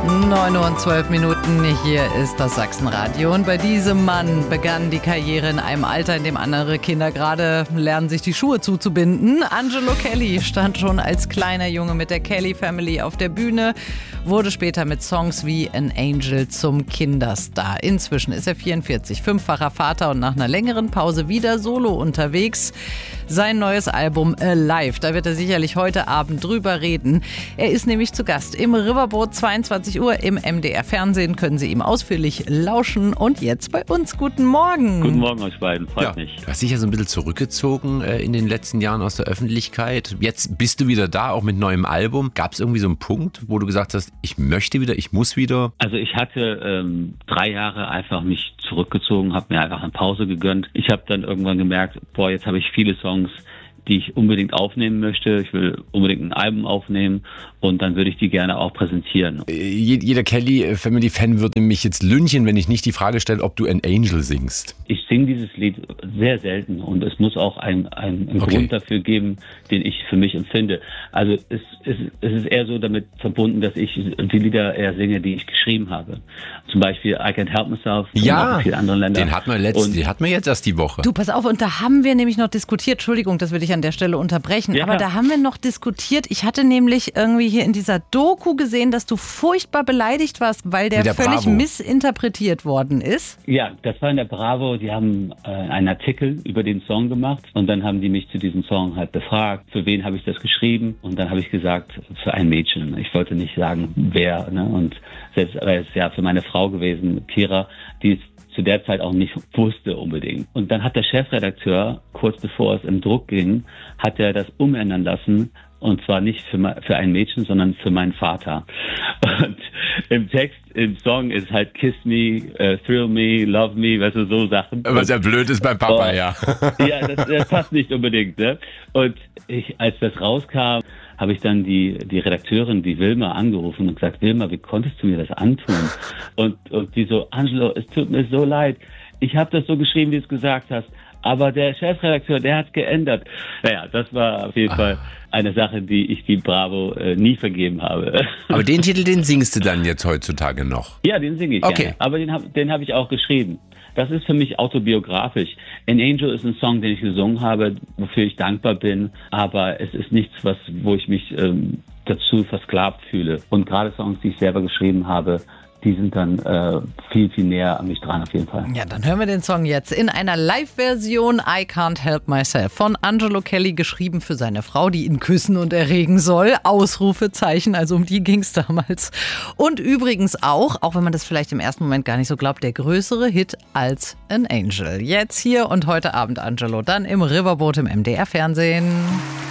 9:12. Hier ist das Sachsenradio. Und bei diesem Mann begann die Karriere in einem Alter, in dem andere Kinder gerade lernen, sich die Schuhe zuzubinden. Angelo Kelly stand schon als kleiner Junge mit der Kelly Family auf der Bühne, wurde später mit Songs wie An Angel zum Kinderstar. Inzwischen ist er 44, fünffacher Vater und nach einer längeren Pause wieder solo unterwegs. Sein neues Album Alive, da wird er sicherlich heute Abend drüber reden. Er ist nämlich zu Gast im Riverboat, 22 Uhr im MDR Fernsehen. Können Sie ihm ausführlich lauschen. Und jetzt bei uns. Guten Morgen. Guten Morgen euch beiden, freut mich. Du hast dich ja so ein bisschen zurückgezogen in den letzten Jahren aus der Öffentlichkeit. Jetzt bist du wieder da, auch mit neuem Album. Gab es irgendwie so einen Punkt, wo du gesagt hast, ich möchte wieder, ich muss wieder? Also ich hatte 3 Jahre einfach mich zurückgezogen, habe mir einfach eine Pause gegönnt. Ich habe dann irgendwann gemerkt, jetzt habe ich viele Songs, die ich unbedingt aufnehmen möchte. Ich will unbedingt ein Album aufnehmen und dann würde ich die gerne auch präsentieren. Jeder Kelly-Family-Fan würde mich jetzt lynchen, wenn ich nicht die Frage stelle, ob du An Angel singst. Ich singe dieses Lied sehr selten und es muss auch einen Grund dafür geben, den ich für mich empfinde. Also es ist eher so damit verbunden, dass ich die Lieder eher singe, die ich geschrieben habe. Zum Beispiel I Can't Help Myself ja, in vielen anderen Ländern. Den hatten wir jetzt erst die Woche. Du, pass auf, und da haben wir nämlich noch diskutiert, Entschuldigung, das würde ich an der Stelle unterbrechen, ja, aber da haben wir noch diskutiert, ich hatte nämlich irgendwie hier in dieser Doku gesehen, dass du furchtbar beleidigt warst, weil der völlig Bravo missinterpretiert worden ist. Ja, das war in der Bravo, die haben einen Artikel über den Song gemacht und dann haben die mich zu diesem Song halt befragt, für wen habe ich das geschrieben und dann habe ich gesagt, für ein Mädchen. Ich wollte nicht sagen, wer, ne? Und selbst es ist ja für meine Frau gewesen, Kira, die es zu der Zeit auch nicht wusste unbedingt. Und dann hat der Chefredakteur, kurz bevor es im Druck ging, hat er das umändern lassen. Und zwar nicht für ein Mädchen, sondern für meinen Vater. Und im Text, im Song ist halt Kiss me, Thrill me, Love me, weißt du, so Sachen. Was ja blöd ist beim Papa, ja. Ja, das passt nicht unbedingt, ne? Und als das rauskam, habe ich dann die Redakteurin, die Wilma, angerufen und gesagt, Wilma, wie konntest du mir das antun? Und die so, Angelo, es tut mir so leid. Ich habe das so geschrieben, wie du es gesagt hast. Aber der Chefredakteur, der hat es geändert. Naja, das war auf jeden Fall eine Sache, die ich die Bravo nie vergeben habe. Aber den Titel, den singst du dann jetzt heutzutage noch? Ja, den singe ich gerne. Aber den hab ich auch geschrieben. Das ist für mich autobiografisch. An Angel ist ein Song, den ich gesungen habe, wofür ich dankbar bin. Aber es ist nichts, wo ich mich dazu versklavt fühle. Und gerade Songs, die ich selber geschrieben habe, die sind dann viel, viel näher an mich dran auf jeden Fall. Ja, dann hören wir den Song jetzt in einer Live-Version I Can't Help Myself von Angelo Kelly, geschrieben für seine Frau, die ihn küssen und erregen soll. Ausrufezeichen, also um die ging es damals. Und übrigens auch wenn man das vielleicht im ersten Moment gar nicht so glaubt, der größere Hit als An Angel. Jetzt hier und heute Abend Angelo, dann im Riverboat im MDR Fernsehen.